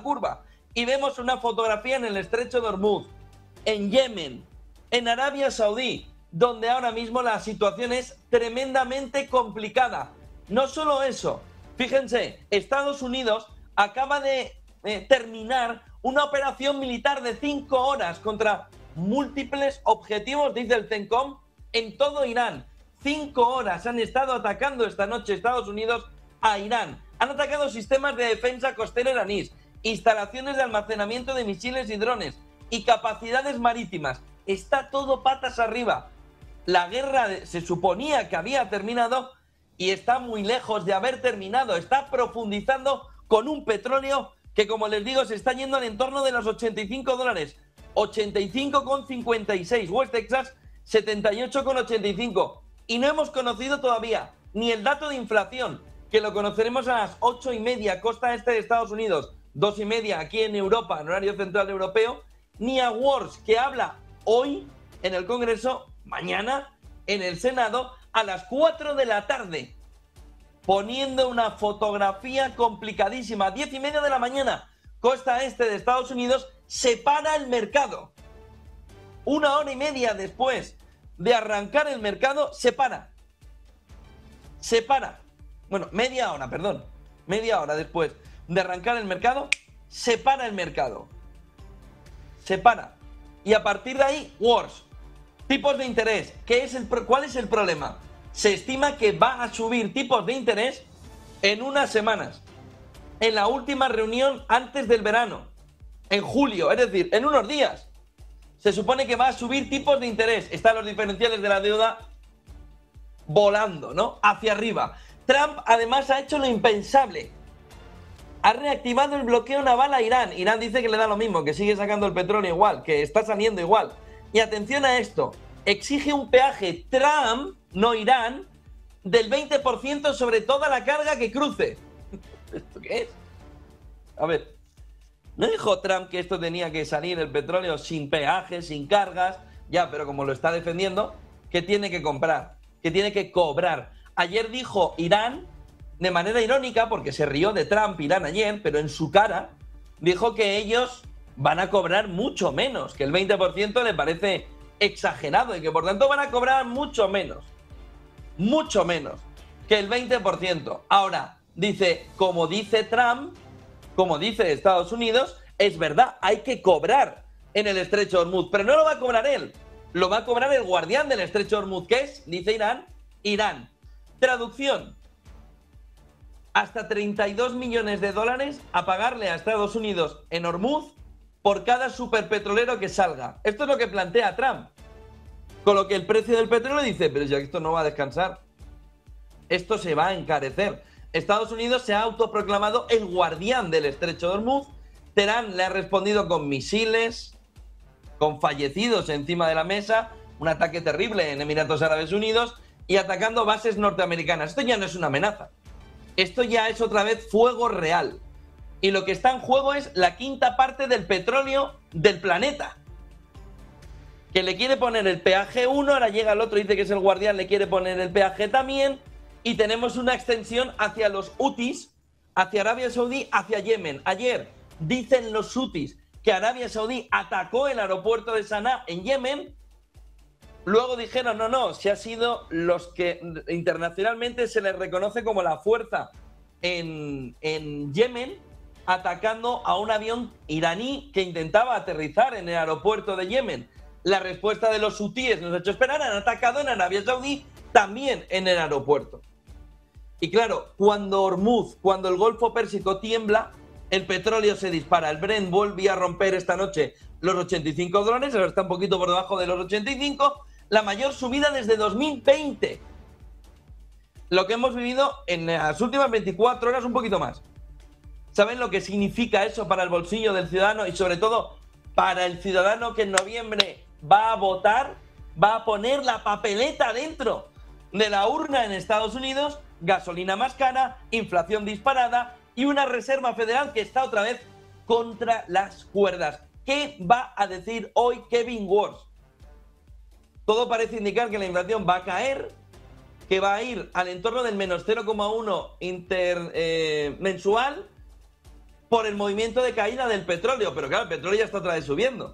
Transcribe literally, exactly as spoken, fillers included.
curva. Y vemos una fotografía en el estrecho de Hormuz, en Yemen, en Arabia Saudí, donde ahora mismo la situación es tremendamente complicada. No solo eso, fíjense, Estados Unidos acaba de eh, terminar una operación militar de cinco horas contra múltiples objetivos, dice el CENTCOM, en todo Irán. Cinco horas han estado atacando esta noche Estados Unidos a Irán. Han atacado sistemas de defensa costera iraníes, instalaciones de almacenamiento de misiles y drones y capacidades marítimas. Está todo patas arriba. La guerra de, se suponía que había terminado y está muy lejos de haber terminado. Está profundizando con un petróleo que, como les digo, se está yendo al entorno de los ochenta y cinco dólares. ochenta y cinco con cincuenta y seis. West Texas, setenta y ocho con ochenta y cinco. Y no hemos conocido todavía ni el dato de inflación, que lo conoceremos a las ocho y media, costa este de Estados Unidos, dos y media aquí en Europa, en horario central europeo, ni a Wars, que habla hoy en el Congreso, mañana en el Senado, a las cuatro de la tarde, poniendo una fotografía complicadísima. Diez y media de la mañana, costa este de Estados Unidos, se para el mercado. Una hora y media después de arrancar el mercado, se para. Se para. Bueno, media hora, perdón. Media hora después de arrancar el mercado, se para el mercado. Se para. Y a partir de ahí, Wars. Tipos de interés. ¿Qué es el pro- ¿Cuál es el problema? Se estima que va a subir tipos de interés en unas semanas. En la última reunión antes del verano. En julio, es decir, en unos días. Se supone que va a subir tipos de interés. Están los diferenciales de la deuda volando, ¿no? Hacia arriba. Trump además ha hecho lo impensable. Ha reactivado el bloqueo naval a Irán. Irán dice que le da lo mismo, que sigue sacando el petróleo igual, que está saliendo igual. Y atención a esto, exige un peaje Trump, no Irán, del veinte por ciento sobre toda la carga que cruce. ¿Esto qué es? A ver, ¿no dijo Trump que esto tenía que salir el petróleo sin peajes, sin cargas? Ya, pero como lo está defendiendo, ¿qué tiene que comprar? ¿Qué tiene que cobrar? Ayer dijo Irán, de manera irónica, porque se rió de Trump Irán ayer, pero en su cara, dijo que ellos van a cobrar mucho menos, que el veinte por ciento le parece exagerado y que por tanto van a cobrar mucho menos, mucho menos que el veinte por ciento. Ahora, dice, como dice Trump, como dice Estados Unidos, es verdad, hay que cobrar en el estrecho de Hormuz, pero no lo va a cobrar él, lo va a cobrar el guardián del estrecho de Hormuz, que es, dice Irán, Irán. Traducción: hasta treinta y dos millones de dólares a pagarle a Estados Unidos en Hormuz por cada superpetrolero que salga. Esto es lo que plantea Trump. Con lo que el precio del petróleo dice, pero ya esto no va a descansar. Esto se va a encarecer. Estados Unidos se ha autoproclamado el guardián del estrecho de Hormuz. Teherán le ha respondido con misiles, con fallecidos encima de la mesa, un ataque terrible en Emiratos Árabes Unidos y atacando bases norteamericanas. Esto ya no es una amenaza. Esto ya es otra vez fuego real. Y lo que está en juego es la quinta parte del petróleo del planeta. Que le quiere poner el peaje uno, ahora llega el otro, dice que es el guardián, le quiere poner el peaje también. Y tenemos una extensión hacia los hutis, hacia Arabia Saudí, hacia Yemen. Ayer dicen los hutis que Arabia Saudí atacó el aeropuerto de Sanaa en Yemen. Luego dijeron, no, no, si ha sido los que internacionalmente se les reconoce como la fuerza en, en Yemen, atacando a un avión iraní que intentaba aterrizar en el aeropuerto de Yemen. La respuesta de los hutíes nos ha hecho esperar, han atacado en Arabia Saudí, también en el aeropuerto. Y claro, cuando Hormuz, cuando el Golfo Pérsico tiembla, el petróleo se dispara. El Brent volvió a romper esta noche los ochenta y cinco dólares, ahora está un poquito por debajo de los ochenta y cinco, la mayor subida desde dos mil veinte. Lo que hemos vivido en las últimas veinticuatro horas, un poquito más. ¿Saben lo que significa eso para el bolsillo del ciudadano y sobre todo para el ciudadano que en noviembre va a votar, va a poner la papeleta dentro de la urna en Estados Unidos? Gasolina más cara, inflación disparada y una reserva federal que está otra vez contra las cuerdas. ¿Qué va a decir hoy Kevin Warsh? Todo parece indicar que la inflación va a caer, que va a ir al entorno del menos cero coma uno inter, eh, mensual por el movimiento de caída del petróleo. Pero claro, el petróleo ya está otra vez subiendo.